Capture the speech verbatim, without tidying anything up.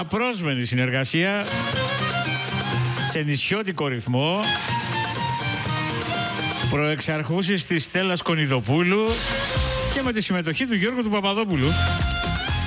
απρόσμενη συνεργασία σε νησιώτικο ρυθμό προεξαρχούσης της Στέλλας Κονιδοπούλου και με τη συμμετοχή του Γιώργου του Παπαδόπουλου.